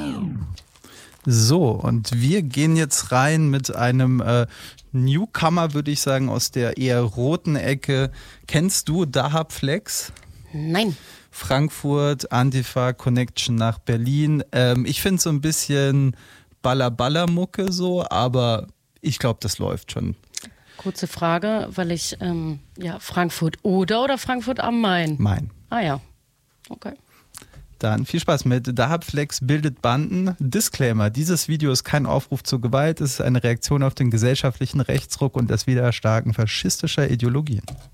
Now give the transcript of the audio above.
So, und wir gehen jetzt rein mit einem Newcomer, würde ich sagen, aus der eher roten Ecke. Kennst du Dahab Flex? Nein. Frankfurt, Antifa, Connection nach Berlin. Ich finde so ein bisschen Baller-Baller-Mucke so, aber ich glaube, das läuft schon. Kurze Frage, weil ich, Frankfurt oder Frankfurt am Main? Main. Ah ja, okay. Dann viel Spaß mit Dahab Flex bildet Banden. Disclaimer, dieses Video ist kein Aufruf zur Gewalt, es ist eine Reaktion auf den gesellschaftlichen Rechtsruck und das Widerstarken faschistischer Ideologien.